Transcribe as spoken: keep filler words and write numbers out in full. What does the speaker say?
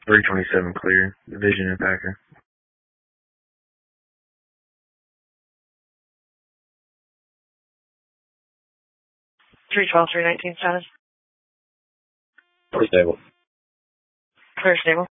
three twenty-seven clear. Division and Packer. three twelve, three nineteen status. Clear stable. Clear stable.